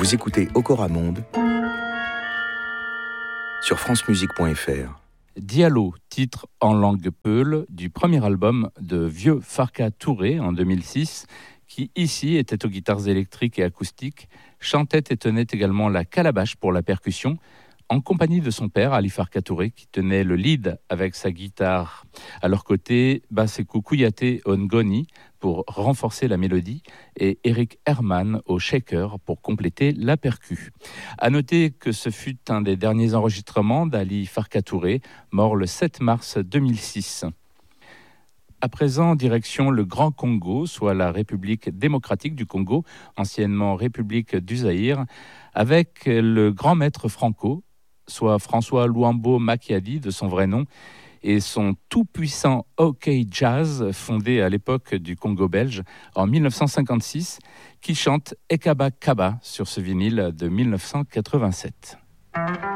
Vous écoutez Okora Monde sur francemusique.fr. Diallo, titre en langue peul du premier album de Vieux Farka Touré en 2006, qui ici était aux guitares électriques et acoustiques, chantait et tenait également la calabash pour la percussion, en compagnie de son père, Ali Farka Touré, qui tenait le lead avec sa guitare. À leur côté, Basekou Kouyaté au ngoni pour renforcer la mélodie et Eric Herman au shaker pour compléter la percu. À noter que ce fut un des derniers enregistrements d'Ali Farka Touré, mort le 7 mars 2006. À présent, direction le Grand Congo, soit la République démocratique du Congo, anciennement République du Zaïre, avec le grand maître Franco, soit François Luambo Makiadi de son vrai nom, et son tout-puissant OK Jazz, fondé à l'époque du Congo belge en 1956, qui chante Ekaba Kaba sur ce vinyle de 1987.